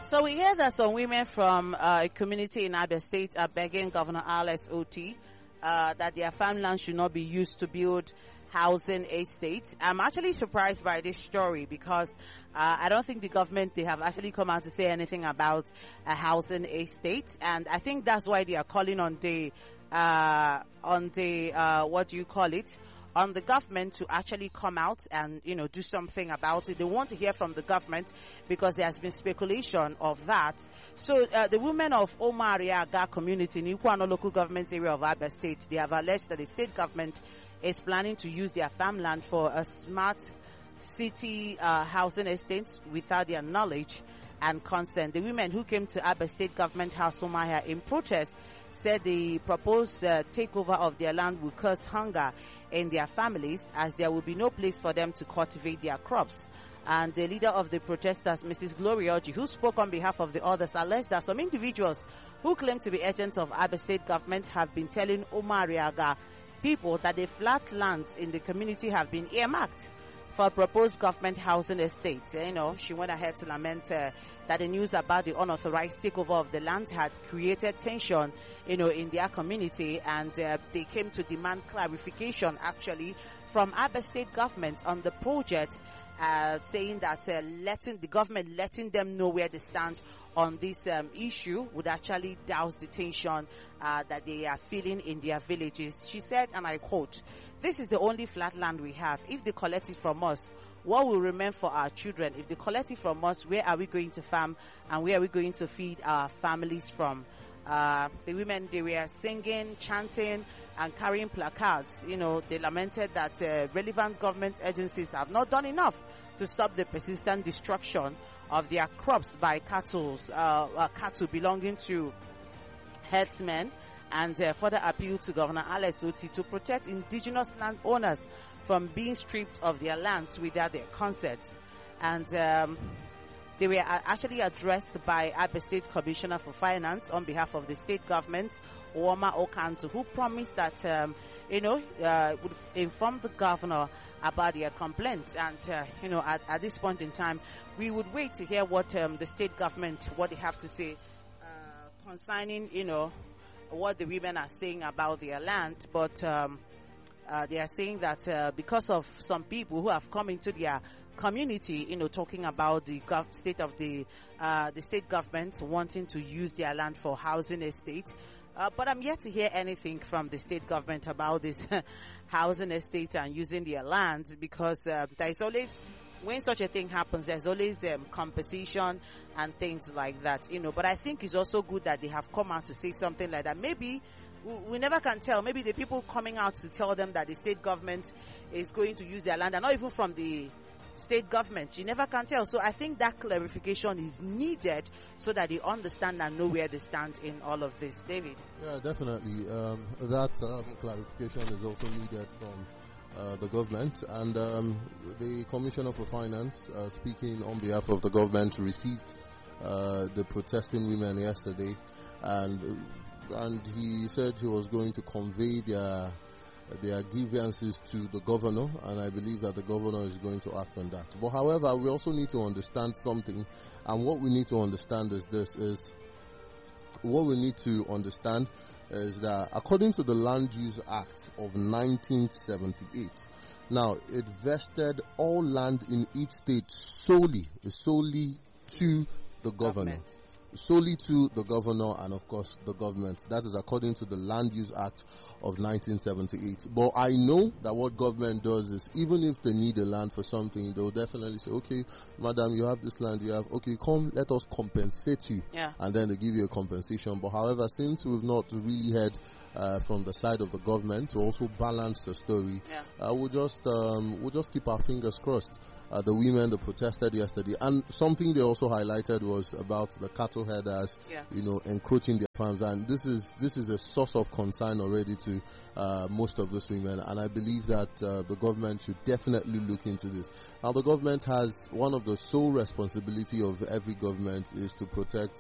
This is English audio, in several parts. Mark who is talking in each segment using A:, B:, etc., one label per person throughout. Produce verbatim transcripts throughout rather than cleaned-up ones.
A: So we hear that some women from uh, a community in Abia State are begging Governor Alex Otti uh, that their farmland should not be used to build housing estates. I'm actually surprised by this story because uh, I don't think the government, they have actually come out to say anything about a housing estate, and I think that's why they are calling on the uh, on the uh, what do you call it? on the government to actually come out and, you know, do something about it. They want to hear from the government because there has been speculation of that. So uh, the women of Omar Ariaga community in Ikuano local government area of Abia State, they have alleged that the state government is planning to use their farmland for a smart city uh, housing estate without their knowledge and consent. The women who came to Abia State Government House Umahia in protest said the proposed uh, takeover of their land will cause hunger in their families as there will be no place for them to cultivate their crops. And the leader of the protesters, Missus Gloria Oji, who spoke on behalf of the others, alleged that some individuals who claim to be agents of Abia State government have been telling Omar Ariaga people that the flat lands in the community have been earmarked for proposed government housing estates. You know, she went ahead to lament uh, that the news about the unauthorized takeover of the land had created tension, you know, in their community, and uh, they came to demand clarification actually from Abia State government on the project, uh, saying that uh, letting the government letting them know where they stand on this um, issue would actually douse the tension uh, that they are feeling in their villages. She said, and I quote, "This is the only flat land we have. If they collect it from us, what will remain for our children? If they collect it from us, where are we going to farm and where are we going to feed our families from?" Uh, the women, they were singing, chanting, and carrying placards. You know, they lamented that uh, relevant government agencies have not done enough to stop the persistent destruction of their crops by cattle, uh, uh, cattle belonging to herdsmen, and uh, further appeal to Governor Alex Otti to protect indigenous landowners from being stripped of their lands without their consent. And um, they were actually addressed by Abia State Commissioner for Finance on behalf of the state government, Uoma Okanto, who promised that, um, you know, uh, would inform the governor about their complaints. And, uh, you know, at, at this point in time, we would wait to hear what um, the state government, what they have to say uh, concerning, you know, what the women are saying about their land. But um, uh, they are saying that uh, because of some people who have come into their community, you know, talking about the gov- state of the uh, the state government wanting to use their land for housing estate. Uh, but I'm yet to hear anything from the state government about this housing estate and using their land, because uh, there is always, when such a thing happens, there's always um, compensation and things like that, you know. But I think it's also good that they have come out to say something like that. Maybe we, we never can tell. Maybe the people coming out to tell them that the state government is going to use their land are not even from the state government. You never can tell. So I think that clarification is needed so that they understand and know where they stand in all of this. David?
B: Yeah, definitely. Um, that um, clarification is also needed from uh, the government. And um, the Commissioner for Finance, uh, speaking on behalf of the government, received uh, the protesting women yesterday, and and he said he was going to convey their their grievances to the governor, and I believe that the governor is going to act on that. But however, we also need to understand something, and what we need to understand is this, is what we need to understand is that according to the Land Use Act of nineteen seventy-eight, now it vested all land in each state solely, solely to the governor. Government. Solely to the governor and of course the government. That is according to the Land Use Act of nineteen seventy-eight. But I know that what government does is, even if they need a land for something, they'll definitely say, okay, madam, you have this land, you have, okay, come, let us compensate you.
A: Yeah.
B: And then they give you a compensation. But however, since we've not really heard uh, from the side of the government to also balance the story,
A: yeah.
B: uh, we'll just, um, we'll just keep our fingers crossed. Uh, the women that protested yesterday, and something they also highlighted was about the cattle herders,
A: yeah.
B: you know, encroaching their farms, and this is this is a source of concern already to uh, most of those women, and I believe that uh, the government should definitely look into this. Now, the government has one of the sole responsibility of every government is to protect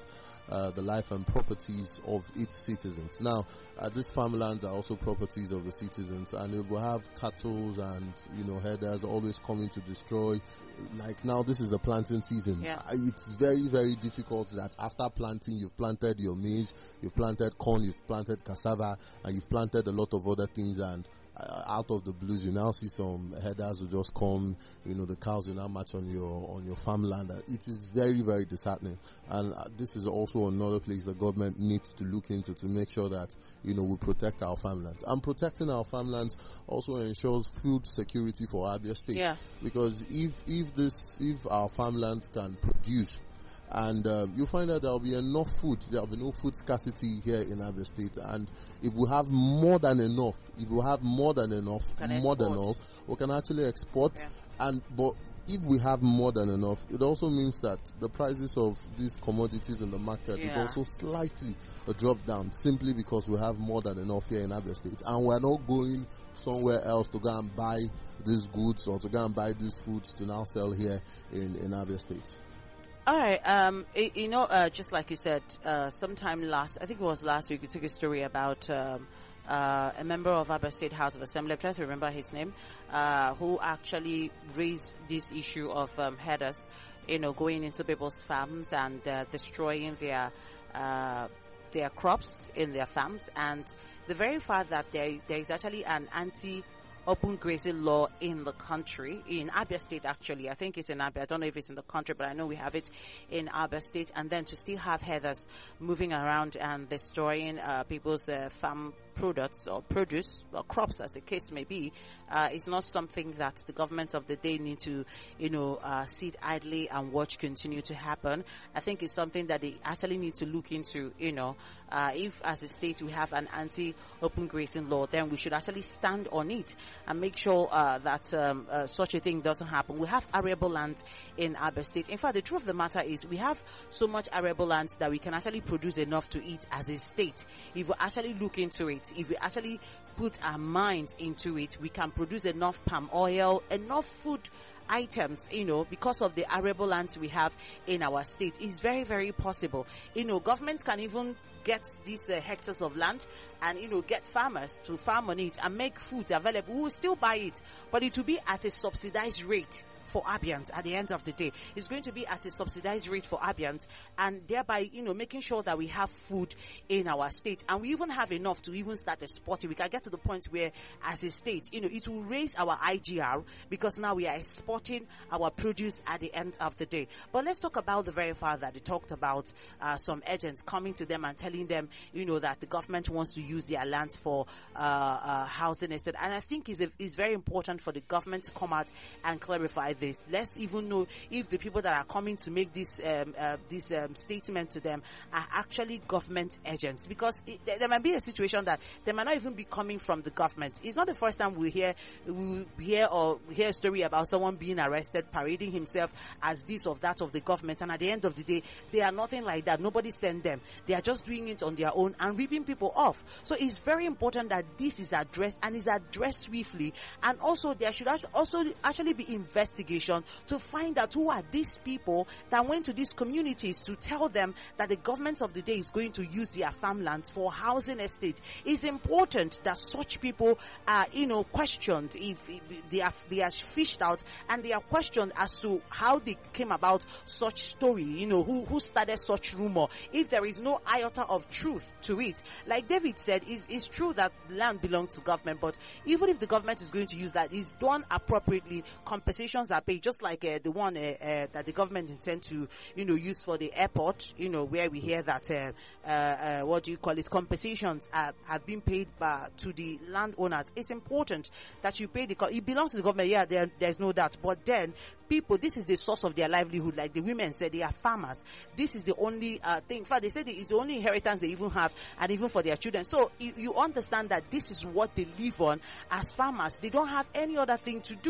B: uh, the life and properties of its citizens. Now, uh, these farmlands are also properties of the citizens, and it will have cattle and, you know, herders always coming to destroy. Like now, this is the planting season.
A: Yeah.
B: It's very, very difficult that after planting, you've planted your maize, you've planted corn, you've planted cassava, and you've planted a lot of other things, and uh, out of the blues, you now see some herders will just come, you know, the cows will now march on your, on your farmland. It is very, very disheartening. And uh, this is also another place the government needs to look into to make sure that, you know, we protect our farmlands. And protecting our farmlands also ensures food security for Abia State.
A: Yeah.
B: Because if, if this, if our farmlands can produce, and uh, you find that there will be enough food, there will be no food scarcity here in Abia State. And if we have more than enough, if we have more than enough, more than enough, we can actually export.
A: Yeah.
B: And but if we have more than enough, it also means that the prices of these commodities in the market
A: yeah.
B: will also slightly uh, drop down, simply because we have more than enough here in Abia State, and we're not going somewhere else to go and buy these goods or to go and buy these foods to now sell here in, in Abia State.
A: All right. Um, it, you know, uh, just like you said, uh, sometime last, I think it was last week, you took a story about um, uh, a member of Abia State House of Assembly, I'm trying to remember his name, uh, who actually raised this issue of um, herders, you know, going into people's farms and uh, destroying their uh, their crops in their farms, and the very fact that there there is actually an anti open grazing law in the country, in Abia State actually. I think it's in Abia. I don't know if it's in the country, but I know we have it in Abia State. And then to still have herders moving around and destroying uh, people's uh, farm products or produce or crops, as the case may be, uh, is not something that the government of the day need to, you know, uh, sit idly and watch continue to happen. I think it's something that they actually need to look into, you know. Uh, if as a state we have an anti-open grazing law, then we should actually stand on it and make sure uh, that um, uh, such a thing doesn't happen. We have arable land in Abia State. In fact, the truth of the matter is we have so much arable land that we can actually produce enough to eat as a state. If we actually look into it, if we actually put our minds into it, we can produce enough palm oil, enough food items, you know, because of the arable lands we have in our state. It's very, very possible. You know, governments can even get these uh, hectares of land and, you know, get farmers to farm on it and make food available. We will still buy it, but it will be at a subsidized rate for Abians at the end of the day. It's going to be at a subsidized rate for Abians, and thereby, you know, making sure that we have food in our state, and we even have enough to even start exporting. We can get to the point where, as a state, you know, it will raise our I G R because now we are exporting our produce at the end of the day. But let's talk about the very fact that they talked about uh, some agents coming to them and telling them, you know, that the government wants to use their lands for uh, uh, housing estate. And I think it's, a, it's very important for the government to come out and clarify this. Let's even know if the people that are coming to make this um, uh, this um, statement to them are actually government agents, because it, there might be a situation that they might not even be coming from the government. It's not the first time we hear we hear or we hear a story about someone being arrested, parading himself as this or that of the government, and at the end of the day, they are nothing like that. Nobody sent them. They are just doing it on their own and ripping people off. So it's very important that this is addressed, and is addressed swiftly, and also there should also actually be investigation to find out who are these people that went to these communities to tell them that the government of the day is going to use their farmlands for housing estate. It's important that such people are, you know, questioned. If, if they are they are fished out and they are questioned as to how they came about such story, you know, who who started such rumor. If there is no iota of truth to it, like David said, it's, it's true that land belongs to government, but even if the government is going to use that, it's done appropriately. Compensations are paid, just like uh, the one uh, uh, that the government intend to, you know, use for the airport, you know, where we hear that uh, uh, uh, what do you call it, compensations are, have been paid by, to the landowners. It's important that you pay the, it belongs to the government. Yeah, there, there's no doubt, but then people, this is the source of their livelihood. Like the women said, they are farmers. This is the only uh, thing. In fact, they said it's the only inheritance they even have, and even for their children. So you, you understand that this is what they live on as farmers. They don't have any other thing to do.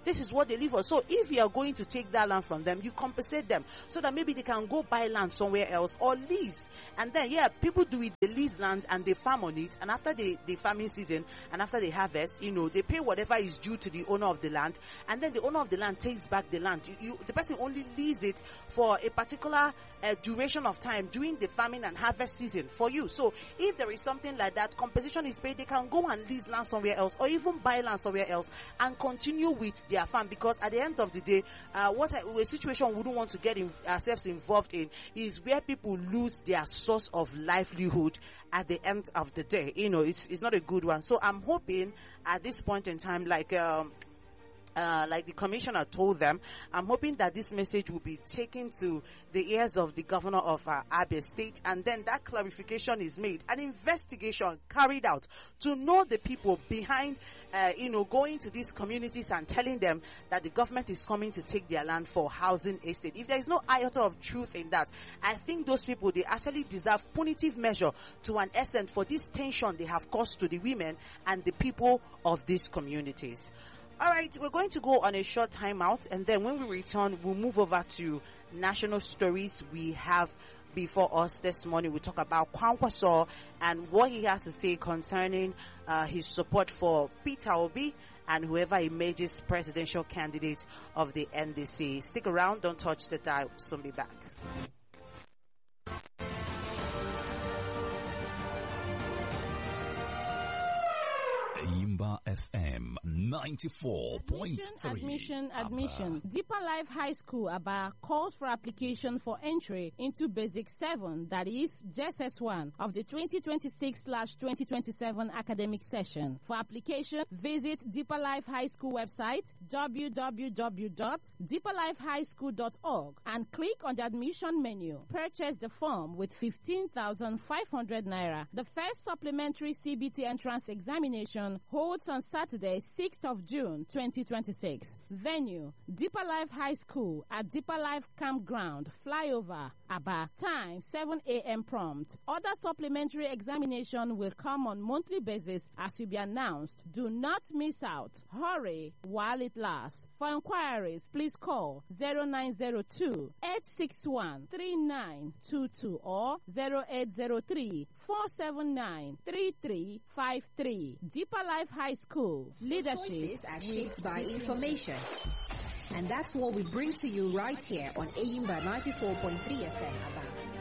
A: This is what they live for. So if you are going to take that land from them, you compensate them so that maybe they can go buy land somewhere else or lease. And then, yeah, people do it, they lease land and they farm on it. And after the, the farming season and after they harvest, you know, they pay whatever is due to the owner of the land. And then the owner of the land takes back the land. You, you, the person only leases it for a particular uh, duration of time during the farming and harvest season for you. So if there is something like that, compensation is paid, they can go and lease land somewhere else or even buy land somewhere else and continue with their farm. Because at the end of the day, uh, what I, a situation we wouldn't want to get in, ourselves involved in is where people lose their source of livelihood at the end of the day. You know, it's, it's not a good one. So I'm hoping at this point in time, like, um, Uh, like the commissioner told them, I'm hoping that this message will be taken to the ears of the governor of uh, Abia State, and then that clarification is made, an investigation carried out to know the people behind, uh, you know, going to these communities and telling them that the government is coming to take their land for housing estate. If there is no iota of truth in that, I think those people, they actually deserve punitive measure to an extent for this tension they have caused to the women and the people of these communities. All right, we're going to go on a short timeout, and then when we return, we'll move over to national stories we have before us this morning. We'll talk about Kwankwaso and what he has to say concerning uh, his support for Peter Obi and whoever emerges presidential candidate of the N D C. Stick around, don't touch the dial. Soon be back.
C: Ayimba F M ninety-four point three.
D: Admission, admission. Deeper Life High School Aba calls for application for entry into Basic seven, that is J S S one, of the twenty twenty-six twenty twenty-seven academic session. For application, visit Deeper Life High School website w w w dot deeper life high school dot org and click on the admission menu. Purchase the form with fifteen thousand five hundred naira. The first supplementary C B T entrance examination holds on Saturday, sixth of June, twenty twenty-six. Venue, Deeper Life High School at Deeper Life Campground, Flyover, Aba. Time, seven a m prompt. Other supplementary examination will come on monthly basis as will be announced. Do not miss out. Hurry while it lasts. For inquiries, please call zero nine zero two, eight six one, three nine two two or zero eight zero three, four seven nine, three three five three. Deeper Life High School. Leadership
E: Choices are shaped by information. And that's what we bring to you right here on Ayimba ninety-four point three F M Aba.